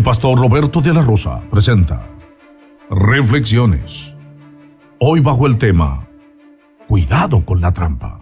El pastor Roberto de la Rosa presenta Reflexiones. Hoy bajo el tema Cuidado con la trampa.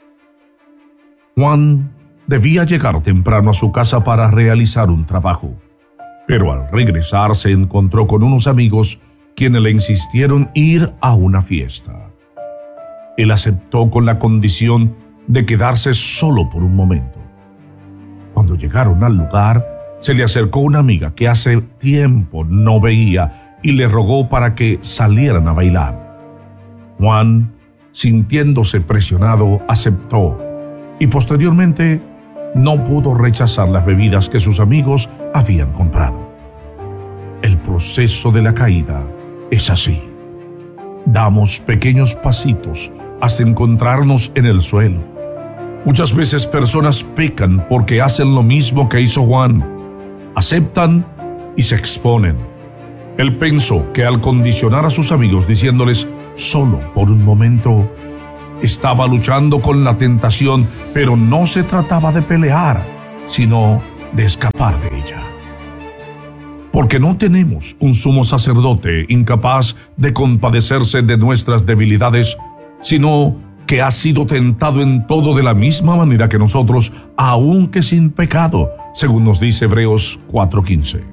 Juan debía llegar temprano a su casa para realizar un trabajo, pero al regresar se encontró con unos amigos quienes le insistieron ir a una fiesta. Él aceptó con la condición de quedarse solo por un momento. Cuando llegaron al lugar, se le acercó una amiga que hace tiempo no veía y le rogó para que salieran a bailar. Juan, sintiéndose presionado, aceptó y posteriormente no pudo rechazar las bebidas que sus amigos habían comprado. El proceso de la caída es así. Damos pequeños pasitos hasta encontrarnos en el suelo. Muchas veces personas pecan porque hacen lo mismo que hizo Juan. Aceptan y se exponen. Él pensó que al condicionar a sus amigos diciéndoles solo por un momento, estaba luchando con la tentación, pero no se trataba de pelear, sino de escapar de ella. Porque no tenemos un sumo sacerdote incapaz de compadecerse de nuestras debilidades, sino que ha sido tentado en todo de la misma manera que nosotros, aunque sin pecado, según nos dice Hebreos 4:15.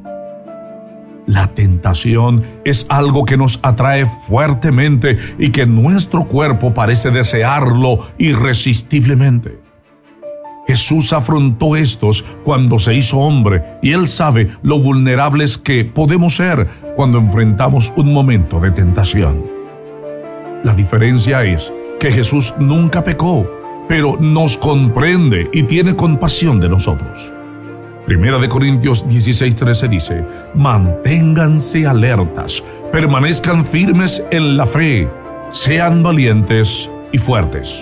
La tentación es algo que nos atrae fuertemente y que nuestro cuerpo parece desearlo irresistiblemente. Jesús afrontó estos cuando se hizo hombre y Él sabe lo vulnerables que podemos ser cuando enfrentamos un momento de tentación. La diferencia es que Jesús nunca pecó, pero nos comprende y tiene compasión de nosotros. Primera de Corintios 16:13 dice: manténganse alertas, permanezcan firmes en la fe, sean valientes y fuertes.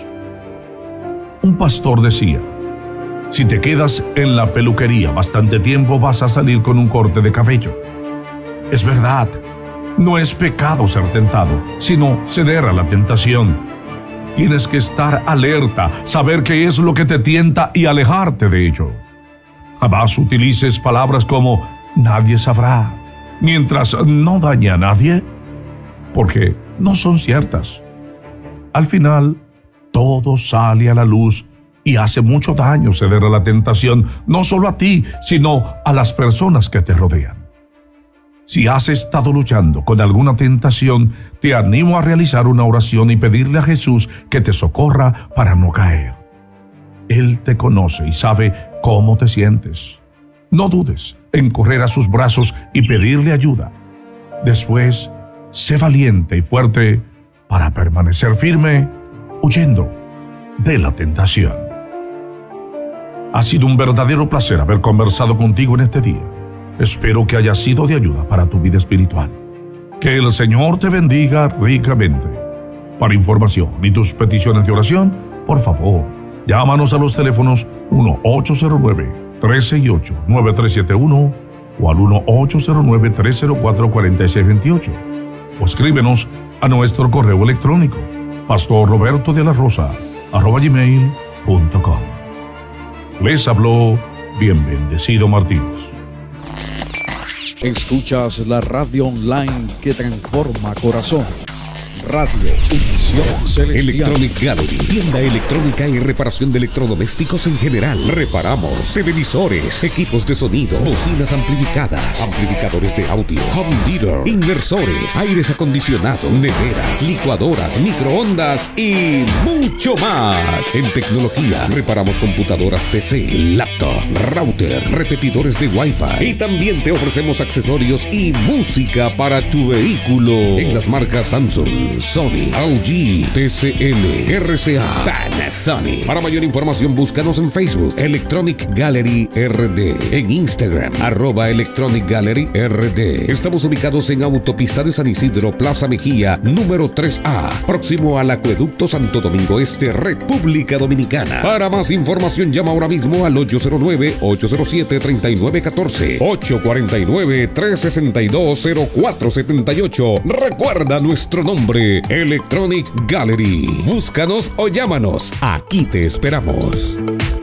Un pastor decía: si te quedas en la peluquería bastante tiempo vas a salir con un corte de cabello. Es verdad, no es pecado ser tentado, sino ceder a la tentación. Tienes que estar alerta, saber qué es lo que te tienta y alejarte de ello. Jamás utilices palabras como nadie sabrá, mientras no dañe a nadie, porque no son ciertas. Al final, todo sale a la luz y hace mucho daño ceder a la tentación, no solo a ti, sino a las personas que te rodean. Si has estado luchando con alguna tentación, te animo a realizar una oración y pedirle a Jesús que te socorra para no caer. Él te conoce y sabe cómo te sientes. No dudes en correr a sus brazos y pedirle ayuda. Después, sé valiente y fuerte para permanecer firme, huyendo de la tentación. Ha sido un verdadero placer haber conversado contigo en este día. Espero que haya sido de ayuda para tu vida espiritual. Que el Señor te bendiga ricamente. Para información y tus peticiones de oración, por favor, llámanos a los teléfonos 1-809-368-9371 o al 1-809-304-4628 o escríbenos a nuestro correo electrónico pastorrobertodelarosa@gmail.com. Les habló bien bendecido Martínez. Escuchas la radio online que transforma corazones. Radio Unción Celestial. Electronic Gallery, tienda electrónica y reparación de electrodomésticos en general. Reparamos televisores, equipos de sonido, bocinas amplificadas, amplificadores de audio, home theater, inversores, aires acondicionados, neveras, licuadoras, microondas y mucho más. En tecnología, reparamos computadoras PC, laptop, router, repetidores de Wi-Fi y también te ofrecemos accesorios y música para tu vehículo en las marcas Samsung, Sony, LG, TCL, RCA, Panasonic. Para mayor información búscanos en Facebook Electronic Gallery RD, en Instagram @Electronic Gallery RD. Estamos ubicados en Autopista de San Isidro, Plaza Mejía, número 3A, próximo al Acueducto Santo Domingo Este, República Dominicana. Para más información llama ahora mismo al 809-807-3914, 849-362-0478. Recuerda nuestro nombre, Electronic Gallery. Búscanos o llámanos. Aquí te esperamos.